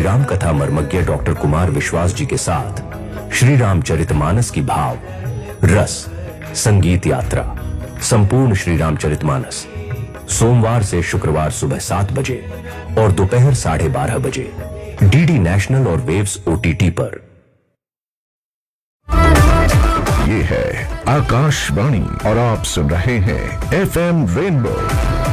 राम कथा मर्मज्ञ डॉक्टर कुमार विश्वास जी के साथ श्री रामचरितमानस की भाव रस संगीत यात्रा संपूर्ण श्री रामचरितमानस सोमवार से शुक्रवार सुबह 7 बजे और दोपहर 12:30 बजे डीडी नेशनल और वेव्स ओटीटी पर। ये है आकाशवाणी और आप सुन रहे हैं FM रेनबो